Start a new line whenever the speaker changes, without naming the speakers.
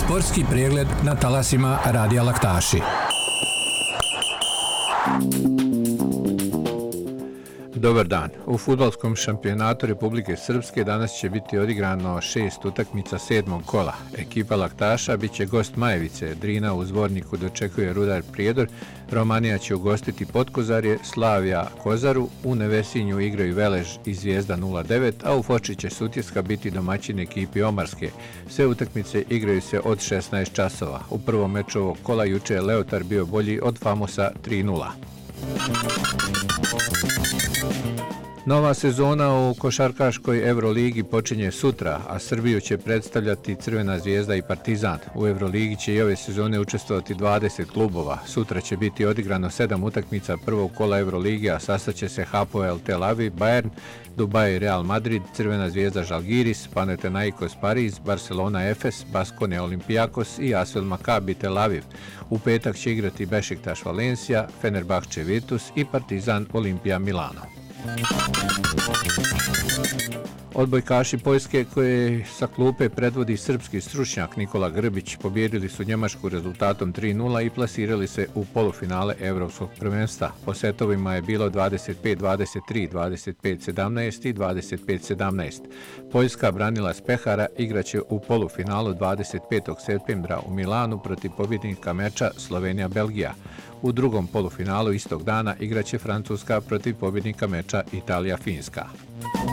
Sportski pregled na talasima Radija Laktaši. Dobar dan. U fudbalskom šampionatu Republike Srpske danas će biti odigrano 6 utakmica 7. kola. Ekipa Laktaša bit će gost Majevice, Drina u Zvorniku dočekuje Rudar Prijedor, Romanija će ugostiti Potkozarje, Slavija Kozaru, u Nevesinju igraju Velež i Zvijezda 09, a u Foči će Sutjeska biti domaćin ekipi Omarske. Sve utakmice igraju se od 16 časova. U prvom meču ovog kola juče je Leotar bio bolji od Famosa 3:0. Nova sezona u košarkaškoj Euroligi počinje sutra, a Srbiju će predstavljati Crvena Zvijezda i Partizan. U Euroligi će i ove sezone učestvovati 20 klubova. Sutra će biti odigrano 7 utakmica prvog kola Euroligi, a sastaće se Hapoel Tel Aviv, Bayern, Dubai Real Madrid, Crvena Zvijezda Žalgiris, Panathinaikos Pariz, Barcelona Efes, Baskonia Olympiakos i ASVEL Maccabi Tel Aviv. U petak će igrati Bešiktaš Valencia, Fenerbahče Virtus i Partizan Olimpija Milano. Odbojkaši Poljske koje sa klupe predvodi srpski stručnjak Nikola Grbić pobijedili su Njemačku rezultatom 3:0 i plasirali se u polufinale Evropskog prvenstva. Po setovima je bilo 25-23, 25-17 i 25-17. Poljska branila Spehara igraće u polufinalu 25. septembra u Milanu protiv pobjednika meča Slovenija-Belgija. U drugom polufinalu istog dana igraće Francuska protiv pobjednika meča Italija-Finska.